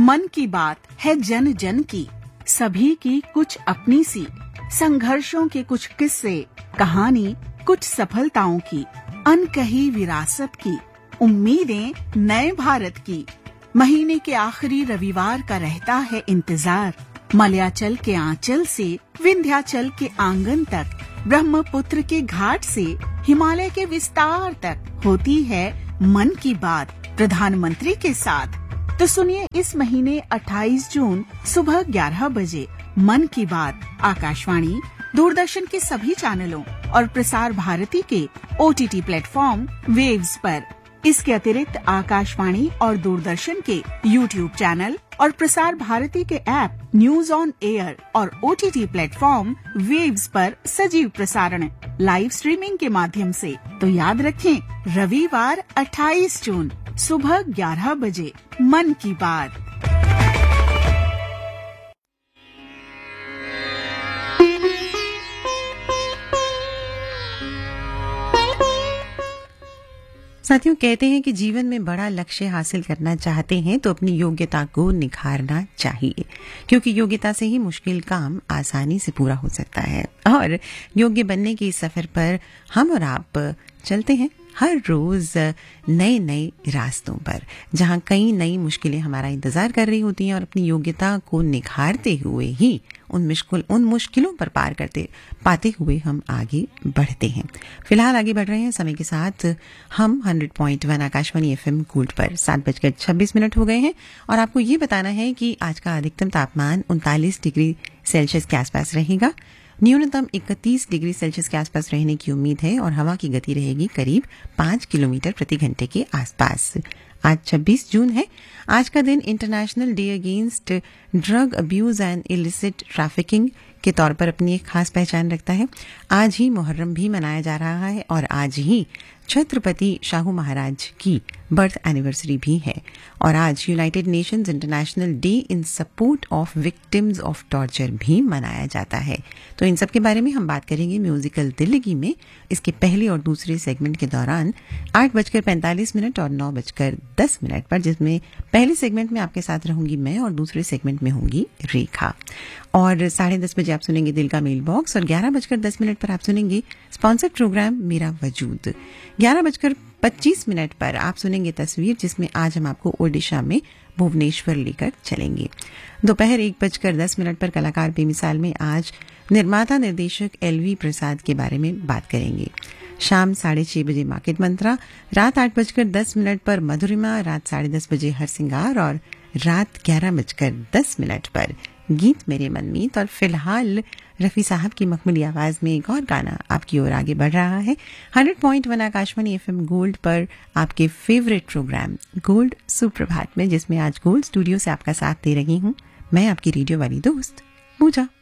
मन की बात है जन जन की, सभी की कुछ अपनी सी, संघर्षों के कुछ किस्से, कहानी कुछ सफलताओं की, अनकही विरासत की, उम्मीदें नए भारत की। महीने के आखिरी रविवार का रहता है इंतजार, मलयाचल के आंचल से विंध्याचल के आंगन तक, ब्रह्मपुत्र के घाट से हिमालय के विस्तार तक होती है मन की बात प्रधानमंत्री के साथ। तो सुनिए इस महीने 28 जून सुबह 11 बजे मन की बात आकाशवाणी, दूरदर्शन के सभी चैनलों और प्रसार भारती के OTT प्लेटफॉर्म वेव्स पर। इसके अतिरिक्त आकाशवाणी और दूरदर्शन के YouTube चैनल और प्रसार भारती के ऐप न्यूज ऑन एयर और OTT प्लेटफॉर्म वेव्स पर सजीव प्रसारण लाइव स्ट्रीमिंग के माध्यम से। तो याद रखें, रविवार 28 जून सुबह 11 बजे मन की बात। साथियों, कहते हैं कि जीवन में बड़ा लक्ष्य हासिल करना चाहते हैं तो अपनी योग्यता को निखारना चाहिए, क्योंकि योग्यता से ही मुश्किल काम आसानी से पूरा हो सकता है। और योग्य बनने के इस सफर पर हम और आप चलते हैं हर रोज नए नए रास्तों पर, जहां कई नई मुश्किलें हमारा इंतजार कर रही होती हैं और अपनी योग्यता को निखारते हुए ही उन मुश्किलों पर पार पाते हुए हम आगे बढ़ते हैं। फिलहाल आगे बढ़ रहे हैं समय के साथ। हम 100.1 आकाशवाणी FM गोल्ड पर 7:26 हो गए हैं और आपको ये बताना है कि आज का अधिकतम तापमान 39 डिग्री सेल्सियस के आसपास रहेगा, न्यूनतम 31 डिग्री सेल्सियस के आसपास रहने की उम्मीद है और हवा की गति रहेगी करीब 5 किलोमीटर प्रति घंटे के आसपास। आज 26 जून है। आज का दिन international day against drug abuse and illicit trafficking के तौर पर अपनी एक खास पहचान रखता है। आज ही मुहर्रम भी मनाया जा रहा है और आज ही छत्रपति शाहू महाराज की बर्थ एनिवर्सरी भी है। और आज United Nations international day in support of victims of torture भी मनाया जाता है। तो इन सब के बारे में हम बात करेंगे म्यूजिकल दिल्लगी में, इसके पहले और दूसरे सेगमेंट के दौरान 8:45 और 9:10 पर, जिसमें पहले सेगमेंट में आपके साथ रहूंगी मैं और दूसरे सेगमेंट में होंगी रेखा। और 10:30 बजे आप सुनेंगे दिल का मेल बॉक्स और 11:10 पर आप सुनेंगे स्पॉन्सर्ड प्रोग्राम मेरा वजूद। 11:25 पर आप सुनेंगे तस्वीर, जिसमें आज हम आपको ओडिशा में भुवनेश्वर लेकर चलेंगे। दोपहर 1:10 पर कलाकार बेमिसाल में आज निर्माता निर्देशक LV प्रसाद के बारे में बात करेंगे। शाम 6:30 बजे मार्केट मंत्रा, रात 8:10 पर मधुरिमा, रात 10:30 बजे हरसिंगार और रात 11:10 पर गीत मेरे मनमीत। और फिलहाल रफी साहब की मखमली आवाज में एक और गाना आपकी ओर आगे बढ़ रहा है 100.1 आकाशवाणी FM गोल्ड पर, आपके फेवरेट प्रोग्राम गोल्ड सुप्रभात में, जिसमें आज गोल्ड स्टूडियो से आपका साथ दे रही हूं मैं, आपकी रेडियो वाली दोस्त पूजा।